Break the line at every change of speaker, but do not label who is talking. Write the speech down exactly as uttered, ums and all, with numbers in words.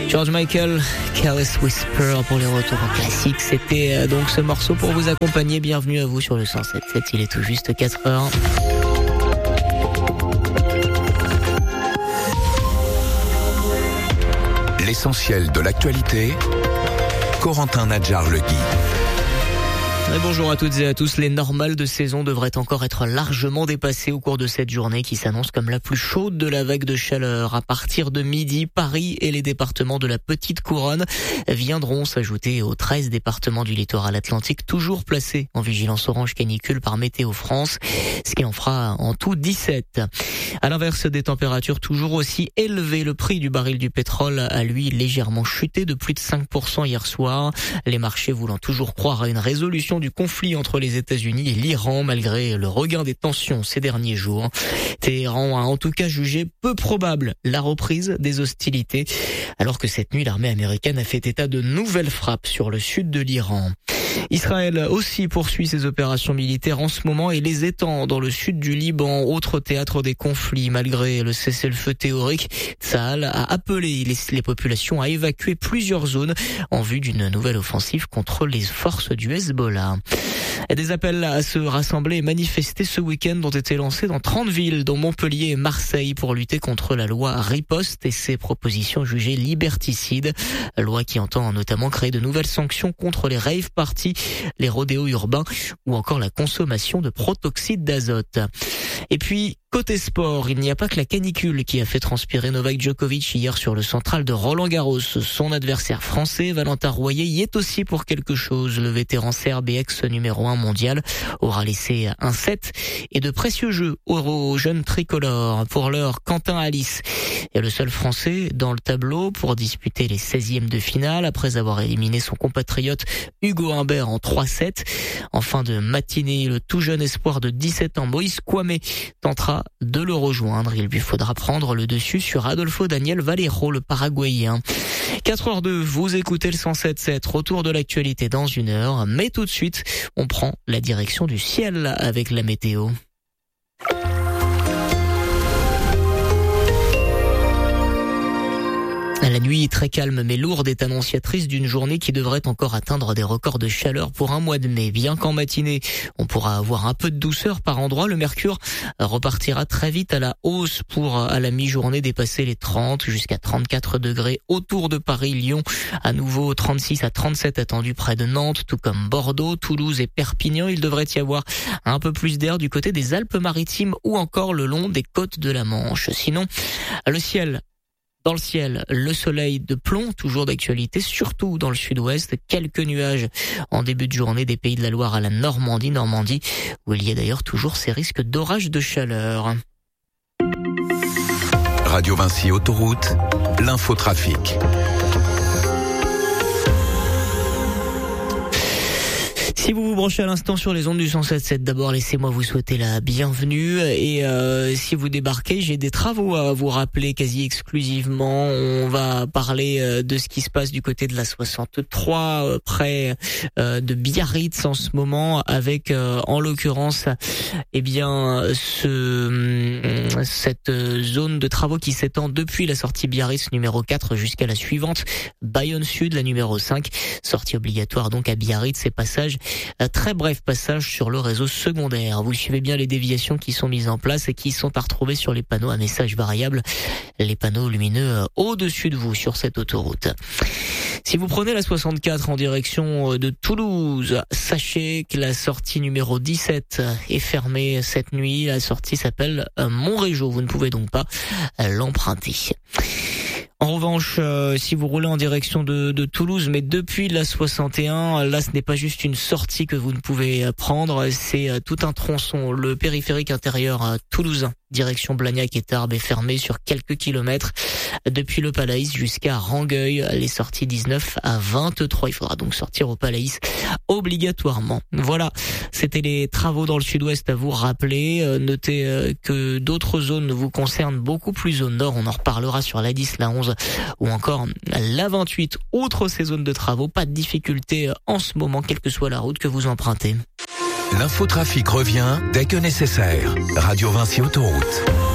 George Michael, Careless Whisper pour les retours en classique. C'était donc ce morceau pour vous accompagner. Bienvenue à vous sur le cent sept sept. Il est tout juste quatre heures.
L'essentiel de l'actualité, Corentin Nadjar-Legui.
Et bonjour à toutes et à tous. Les normales de saison devraient encore être largement dépassées au cours de cette journée qui s'annonce comme la plus chaude de la vague de chaleur. À partir de midi, Paris et les départements de la Petite Couronne viendront s'ajouter aux treize départements du littoral atlantique toujours placés en vigilance orange canicule par Météo France, ce qui en fera en tout dix-sept. À l'inverse, des températures toujours aussi élevées. Le prix du baril du pétrole a lui légèrement chuté de plus de cinq pour cent hier soir. Les marchés voulant toujours croire à une résolution du conflit entre les États-Unis et l'Iran malgré le regain des tensions ces derniers jours. Téhéran a en tout cas jugé peu probable la reprise des hostilités, alors que cette nuit l'armée américaine a fait état de nouvelles frappes sur le sud de l'Iran. Israël aussi poursuit ses opérations militaires en ce moment et les étend dans le sud du Liban, autre théâtre des conflits. Malgré le cessez-le-feu théorique, Tsahal a appelé les, les populations à évacuer plusieurs zones en vue d'une nouvelle offensive contre les forces du Hezbollah. Et des appels à se rassembler et manifester ce week-end ont été lancés dans trente villes, dont Montpellier et Marseille, pour lutter contre la loi Riposte et ses propositions jugées liberticides. Loi qui entend notamment créer de nouvelles sanctions contre les rave parties, les rodéos urbains ou encore la consommation de protoxyde d'azote. Et puis, côté sport, il n'y a pas que la canicule qui a fait transpirer Novak Djokovic hier sur le central de Roland-Garros. Son adversaire français, Valentin Royer, y est aussi pour quelque chose. Le vétéran serbe et ex numéro un mondial aura laissé un set et de précieux jeux aux jeunes tricolores. Pour l'heure, Quentin Alice est le seul français dans le tableau pour disputer les seizièmes de finale après avoir éliminé son compatriote Hugo Humbert en trois sept. En fin de matinée, le tout jeune espoir de dix-sept ans, Moïse Kouamé, tentera de le rejoindre. Il lui faudra prendre le dessus sur Adolfo Daniel Valero, le Paraguayen. quatre heures deux, vous écoutez le cent sept sept, retour de l'actualité dans une heure. Mais tout de suite, on prend la direction du ciel avec la météo. La nuit très calme mais lourde est annonciatrice d'une journée qui devrait encore atteindre des records de chaleur pour un mois de mai. Bien qu'en matinée, on pourra avoir un peu de douceur par endroit, le mercure repartira très vite à la hausse pour à la mi-journée dépasser les trente jusqu'à trente-quatre degrés autour de Paris, Lyon. À nouveau trente-six à trente-sept attendus près de Nantes, tout comme Bordeaux, Toulouse et Perpignan. Il devrait y avoir un peu plus d'air du côté des Alpes-Maritimes ou encore le long des côtes de la Manche. Sinon, le ciel Dans le ciel, le soleil de plomb, toujours d'actualité, surtout dans le sud-ouest. Quelques nuages en début de journée des Pays de la Loire à la Normandie, Normandie, où il y a d'ailleurs toujours ces risques d'orage de chaleur.
Radio Vinci Autoroute, l'infotrafic.
Si vous vous branchez à l'instant sur les ondes du cent sept sept, d'abord laissez-moi vous souhaiter la bienvenue et euh, si vous débarquez, j'ai des travaux à vous rappeler quasi exclusivement. On va parler de ce qui se passe du côté de la soixante-trois, euh, près euh, de Biarritz en ce moment, avec euh, en l'occurrence, eh bien ce cette zone de travaux qui s'étend depuis la sortie Biarritz numéro quatre jusqu'à la suivante, Bayonne Sud, la numéro cinq, sortie obligatoire donc à Biarritz, et passage un très bref passage sur le réseau secondaire. Vous suivez bien les déviations qui sont mises en place et qui sont à retrouver sur les panneaux à messages variables, les panneaux lumineux au-dessus de vous sur cette autoroute. Si vous prenez la soixante-quatre en direction de Toulouse, sachez que la sortie numéro dix-sept est fermée cette nuit. La sortie s'appelle Montrégeau. Vous ne pouvez donc pas l'emprunter. En revanche, euh, si vous roulez en direction de, de Toulouse, mais depuis la soixante et un, là ce n'est pas juste une sortie que vous ne pouvez prendre, c'est euh, tout un tronçon. Le périphérique intérieur euh, toulousain, direction Blagnac et Tarbes, est fermé sur quelques kilomètres depuis le Palaïs jusqu'à Rangueil. Les sorties dix-neuf à vingt-trois. Il faudra donc sortir au Palaïs obligatoirement. Voilà, c'était les travaux dans le sud-ouest à vous rappeler. Euh, notez euh, que d'autres zones vous concernent beaucoup plus au nord. On en reparlera sur l'A dix, la onze ou encore l'A vingt-huit. Outre ces zones de travaux, pas de difficulté en ce moment, quelle que soit la route que vous empruntez.
L'infotrafic revient dès que nécessaire. Radio Vinci Autoroute.